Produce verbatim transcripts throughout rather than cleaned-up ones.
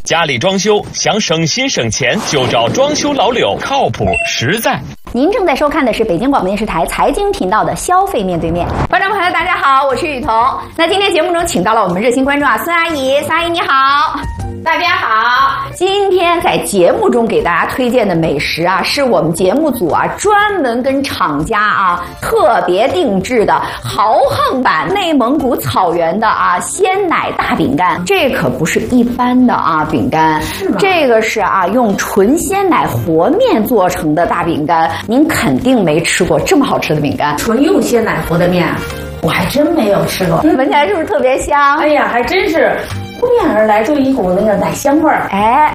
家里装修想省心省钱，就找装修老柳，靠谱实在。 您正在收看的是北京广播电视台财经频道的《消费面对面》，观众朋友大家好，我是雨桐。那今天节目中请到了我们热心观众啊，孙阿姨，孙阿姨你好。大家好，今天在节目中给大家推荐的美食啊，是我们节目组啊专门跟厂家啊特别定制的豪横版内蒙古草原的啊鲜奶大饼干。这可不是一般的啊饼干，这个是啊用纯鲜奶和面做成的大饼干，您肯定没吃过这么好吃的饼干。 纯用鲜奶和的面，我还真没有吃过。 闻起来是不是特别香？ 哎呀，还真是。扑面而来就一股那个奶香味儿， 哎，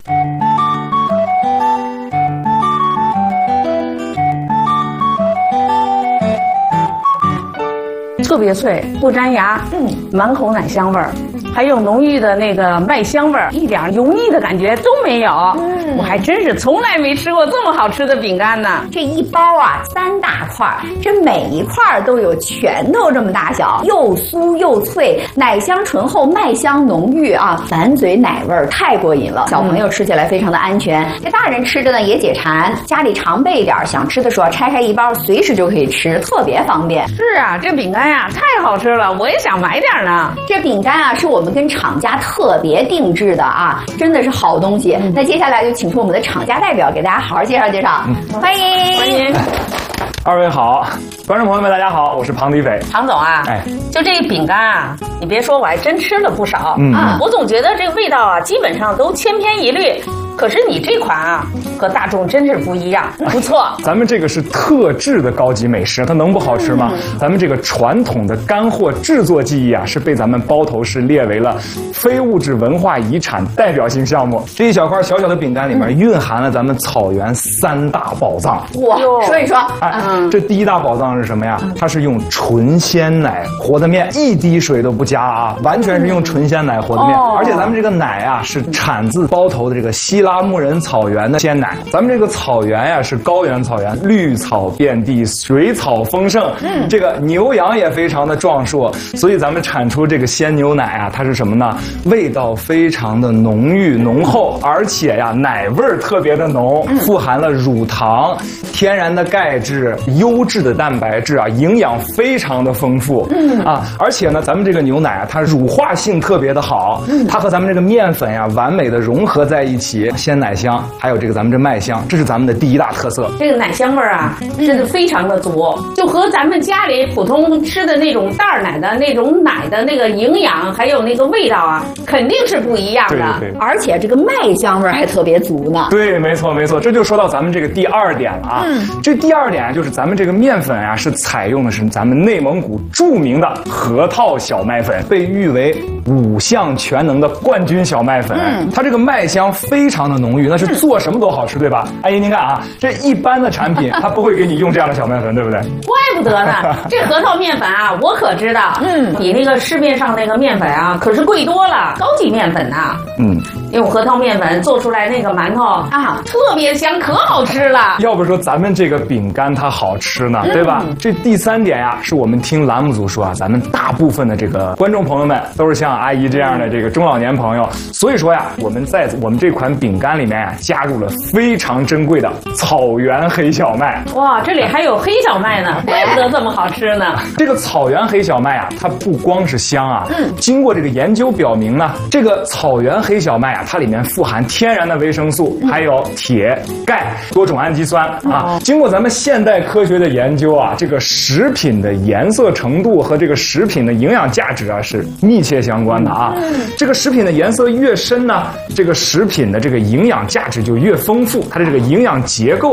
特别脆，不粘牙，嗯，满口奶香味儿，还有浓郁的那个麦香味儿，一点油腻的感觉都没有。嗯，我还真是从来没吃过这么好吃的饼干呢。 这一包啊，三大块，这每一块都有拳头这么大小，又酥又脆，奶香醇厚，麦香浓郁啊，满嘴奶味儿，太过瘾了。小朋友吃起来非常的安全，这大人吃着呢也解馋，家里常备一点，想吃的时候拆开一包，随时就可以吃，特别方便。 是啊，这饼干呀太好吃了，我也想买点呢。 这饼干啊是我们跟厂家特别定制的啊，真的是好东西。嗯、那接下来就请出我们的厂家代表给大家好好介绍介绍，嗯、欢迎欢迎。 二位好，观众朋友们大家好，我是庞迪斐。 庞总啊，哎，就这个饼干啊，你别说，我还真吃了不少。嗯啊，我总觉得这个味道啊，基本上都千篇一律。可是你这款啊，和大众真是不一样，不错。 咱们这个是特制的高级美食，它能不好吃吗？嗯、咱们这个传统的干货制作技艺啊，是被咱们包头市列为了非物质文化遗产代表性项目。这一小块小小的饼干里面蕴含了咱们草原三大宝藏。 哇，说一说。 哎，嗯、这第一大宝藏是什么呀？它是用纯鲜奶和的面，一滴水都不加啊，完全是用纯鲜奶和的面。哦、而且咱们这个奶啊，是产自包头的这个西拉木仁草原的鲜奶。咱们这个草原呀、啊、是高原草原，绿草遍地，水草丰盛，嗯，这个牛羊也非常的壮硕，所以咱们产出这个鲜牛奶啊，它是什么呢？味道非常的浓郁浓厚，而且呀奶味儿特别的浓，嗯、富含了乳糖、天然的钙质、优质的蛋白质啊，营养非常的丰富，嗯啊，而且呢，咱们这个牛奶啊，它乳化性特别的好，嗯、它和咱们这个面粉呀完美的融合在一起，鲜奶香，还有这个咱们这麦香，这是咱们的第一大特色。 这个奶香味儿啊，真的非常的足，就和咱们家里普通吃的那种袋奶的那种奶的那个营养还有那个味道啊，肯定是不一样的。 对对， 而且这个麦香味儿还特别足呢。 对，没错没错，这就说到咱们这个第二点了啊。嗯，这第二点就是咱们这个面粉啊，是采用的是咱们内蒙古著名的河套小麦粉，被誉为五项全能的冠军小麦粉。嗯，它这个麦香非常的浓郁，那是做什么都好吃，对吧？阿姨您看啊，这一般的产品它不会给你用这样的小麦粉，对不对？ 怪不得呢，这核桃面粉啊，我可知道，嗯，比那个市面上那个面粉啊，可是贵多了，高级面粉呐，嗯，用核桃面粉做出来那个馒头啊，特别香，可好吃了。 要不说咱们这个饼干它好吃呢，对吧？嗯、这第三点呀，是我们听栏目组说啊，咱们大部分的这个观众朋友们都是像阿姨这样的这个中老年朋友，所以说呀，我们在我们这款饼干里面呀，加入了非常珍贵的草原黑小麦。 哇，这里还有黑小麦呢，怪不得这么好吃呢。 这个草原黑小麦啊，它不光是香啊，嗯，经过这个研究表明呢，这个草原黑小麦啊，它里面富含天然的维生素，还有铁、钙、多种氨基酸啊。经过咱们现代科学的研究啊，这个食品的颜色程度和这个食品的营养价值啊是密切相关的啊。这个食品的颜色越深呢，这个食品的这个营养价值就越丰富，它的这个营养结构